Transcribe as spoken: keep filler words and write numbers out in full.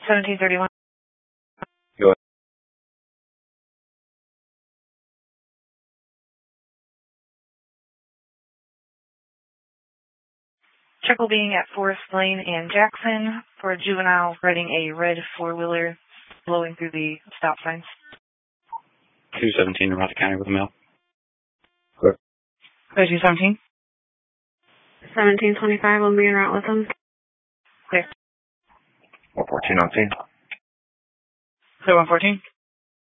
seventeen thirty-one. Go ahead. Checkle being at Forest Lane and Jackson for a juvenile riding a red four-wheeler blowing through the stop signs. two seventeen in Roger County with a male. Clear. Clear two seventeen. seventeen twenty-five will be en route with them. Clear. one fourteen on scene. Clear one fourteen.